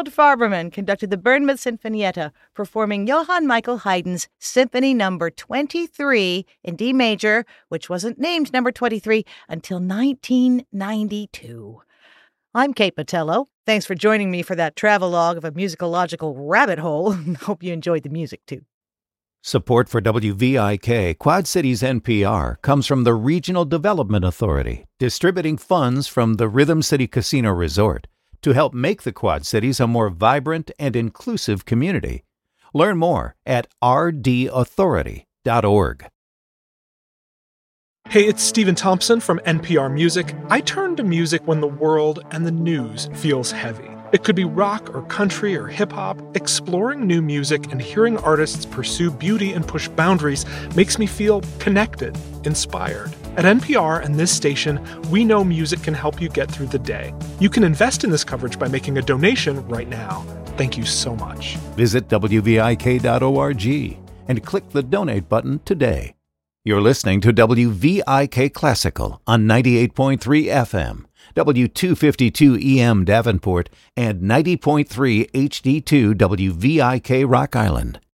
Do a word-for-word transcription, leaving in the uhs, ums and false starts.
Harold Farberman conducted the Bournemouth Sinfonietta, performing Johann Michael Haydn's Symphony Number twenty-three in D major, which wasn't named Number twenty-three until nineteen ninety-two. I'm Kate Patello. Thanks for joining me for that travelogue of a musicological rabbit hole. Hope you enjoyed the music, too. Support for W V I K, Quad Cities N P R, comes from the Regional Development Authority, distributing funds from the Rhythm City Casino Resort to help make the Quad Cities a more vibrant and inclusive community. Learn more at r d authority dot org. Hey, it's Stephen Thompson from N P R Music. I turn to music when the world and the news feels heavy. It could be rock or country or hip-hop. Exploring new music and hearing artists pursue beauty and push boundaries makes me feel connected, inspired. At N P R and this station, we know music can help you get through the day. You can invest in this coverage by making a donation right now. Thank you so much. Visit w v i k dot org and click the donate button today. You're listening to W V I K Classical on ninety-eight point three F M, W two fifty-two E M Davenport, and ninety point three H D two W V I K Rock Island.